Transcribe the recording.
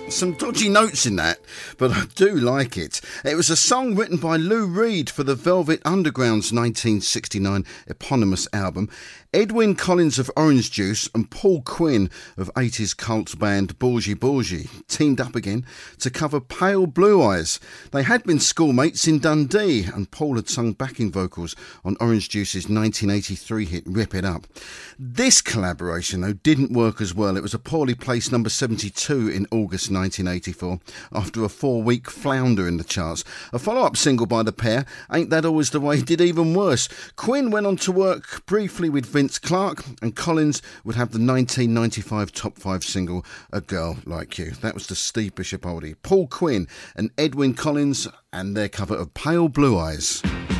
Some dodgy notes in that, but I do like it. It was a song written by Lou Reed for the Velvet Underground's 1969 eponymous album. Edwyn Collins of Orange Juice and Paul Quinn of 80s cult band Borgie teamed up again to cover Pale Blue Eyes. They had been schoolmates in Dundee, and Paul had sung backing vocals on Orange Juice's 1983 hit Rip It Up. This collaboration, though, didn't work as well. It was a poorly placed number 72 in August 1984 after a 4-week flounder in the charts. A follow-up single by the pair, Ain't That Always the Way, did even worse. Quinn went on to work briefly with Vince Clarke, and Collins would have the 1995 top 5 single A Girl Like You. That was the Steve Bishop oldie. Paul Quinn and Edwyn Collins and their cover of Pale Blue Eyes.